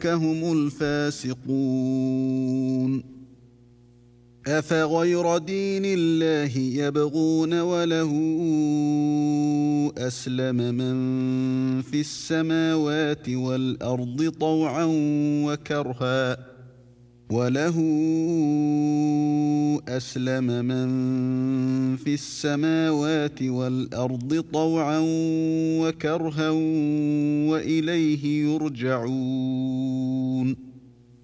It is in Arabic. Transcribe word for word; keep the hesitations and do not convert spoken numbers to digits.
أولئك هم الفاسقون. أفغير دين الله يبغون وله أسلم من في السماوات والأرض طوعا وكرها وله أسلم من في السماوات والأرض طوعا وكرها وإليه يرجعون.